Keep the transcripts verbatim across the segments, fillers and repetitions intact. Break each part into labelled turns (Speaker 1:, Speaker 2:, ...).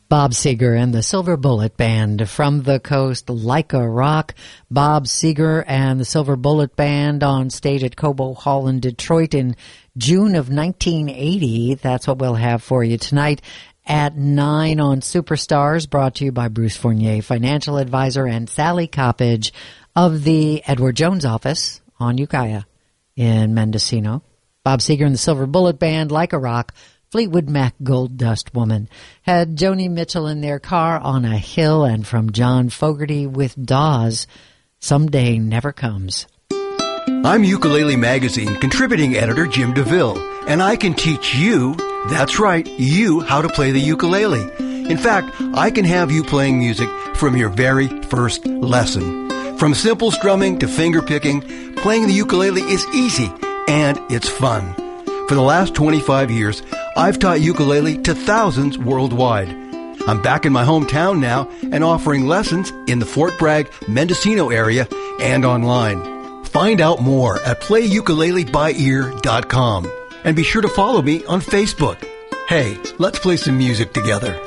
Speaker 1: Bob Seger and the Silver Bullet Band from the coast, like a rock. Bob Seger and the Silver Bullet Band on stage at Cobo Hall in Detroit in June of nineteen eighty. That's what we'll have for you tonight at nine on Superstars, brought to you by Bruce Fournier, financial advisor, and Sally Coppage of the Edward Jones office on Ukiah in Mendocino. Bob Seger and the Silver Bullet Band, like a rock. Fleetwood Mac, Gold Dust Woman. Had Joni Mitchell in their car on a hill, and from John Fogerty with Dawes, Someday Never Comes.
Speaker 2: I'm Ukulele Magazine contributing editor Jim DeVille, and I can teach you, that's right, you, how to play the ukulele. In fact, I can have you playing music from your very first lesson. From simple strumming to finger picking, playing the ukulele is easy, and it's fun. For the last twenty-five years, I've taught ukulele to thousands worldwide. I'm back in my hometown now and offering lessons in the Fort Bragg, Mendocino area and online. Find out more at play ukulele by ear dot com. And be sure to follow me on Facebook. Hey, let's play some music together.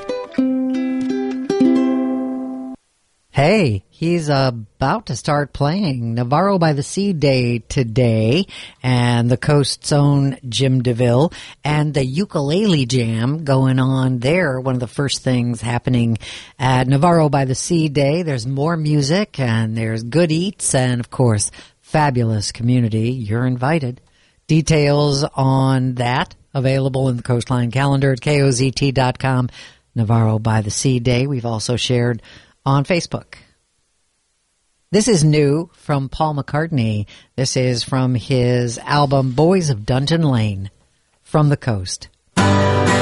Speaker 1: Hey, he's about to start playing Navarro by the Sea Day today, and the Coast's own Jim DeVille, and the Ukulele Jam going on there. One of the first things happening at Navarro by the Sea Day. There's more music, and there's good eats, and of course, fabulous community. You're invited. Details on that available in the Coastline calendar at K O Z T dot com. Navarro by the Sea Day. We've also shared on Facebook. This is new from Paul McCartney. This is from his album Boys of Dungeon Lane, from the Coast.